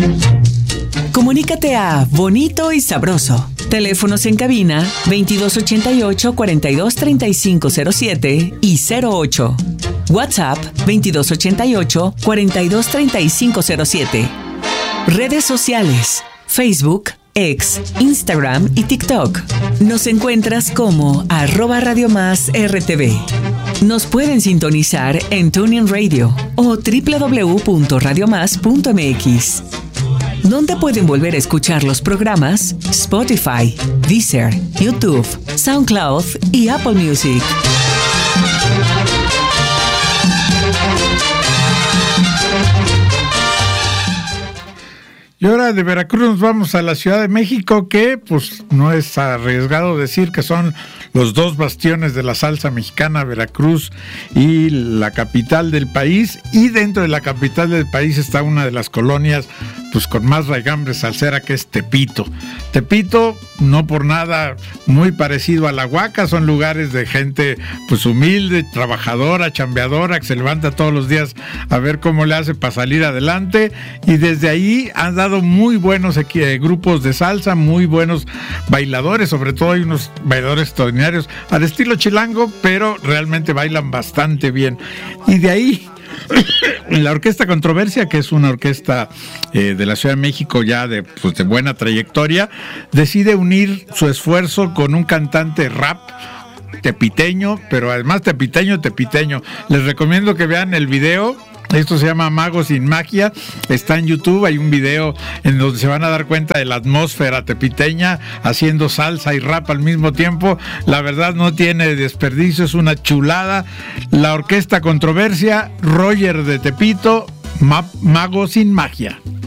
Comunícate a Bonito y Sabroso. Teléfonos en cabina 2288-423507 y 08. WhatsApp 2288-423507. Redes sociales: Facebook, X, Instagram y TikTok. Nos encuentras como @RadioMásRTV. Nos pueden sintonizar en TuneIn Radio o www.radiomás.mx. ¿Dónde pueden volver a escuchar los programas? Spotify, Deezer, YouTube, SoundCloud y Apple Music. Y ahora de Veracruz nos vamos a la Ciudad de México, que pues no es arriesgado decir que son los dos bastiones de la salsa mexicana, Veracruz y la capital del país. Y dentro de la capital del país está una de las colonias pues con más raigambre salsera, que es Tepito. Tepito, no por nada, muy parecido a La Huaca, son lugares de gente pues humilde, trabajadora, chambeadora, que se levanta todos los días a ver cómo le hace para salir adelante, y desde ahí han dado muy buenos grupos de salsa, muy buenos bailadores, sobre todo hay unos bailadores extraordinarios al estilo chilango, pero realmente bailan bastante bien. Y de ahí la Orquesta Controversia, que es una orquesta de la Ciudad de México ya de buena trayectoria, decide unir su esfuerzo con un cantante rap tepiteño, pero además tepiteño. Les recomiendo que vean el video. Esto se llama Magos sin Magia, está en YouTube, hay un video en donde se van a dar cuenta de la atmósfera tepiteña haciendo salsa y rap al mismo tiempo. La verdad no tiene desperdicio, es una chulada. La Orquesta Controversia, Roger de Tepito, Magos sin Magia.